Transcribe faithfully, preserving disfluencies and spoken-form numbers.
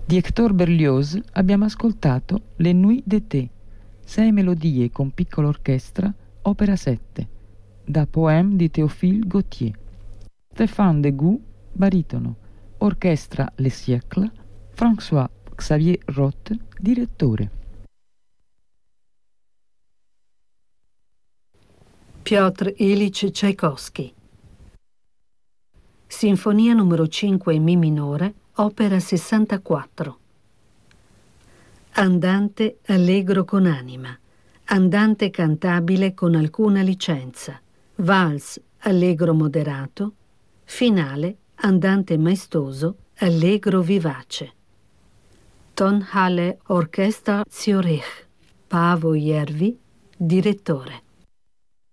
Di Hector Berlioz abbiamo ascoltato Le Nuits d'été, sei melodie con piccola orchestra, opera sette, da Poème di Théophile Gautier. Stéphane Degout, baritono, orchestra Les Siècles, François Xavier Roth, direttore. Piotr Ilyich Tchaikovsky. Sinfonia numero cinque in Mi minore, opera sessantaquattro. Andante allegro con anima, andante cantabile con alcuna licenza, vals allegro moderato, finale andante maestoso allegro vivace. Tonhalle Orchestra Zürich, Paavo Järvi, direttore.